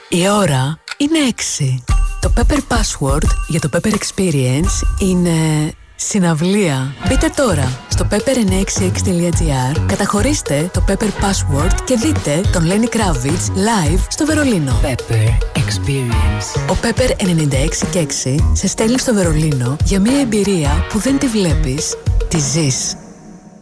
Η ώρα είναι 6. Το Pepper Password για το Pepper Experience είναι συναυλία. Μπείτε τώρα στο pepper966.gr, καταχωρήστε το Pepper Password και δείτε τον Lenny Kravitz live στο Βερολίνο. Pepper Experience. Ο Pepper 96,6 σε στέλνει στο Βερολίνο για μια εμπειρία που δεν τη βλέπεις, τη ζεις.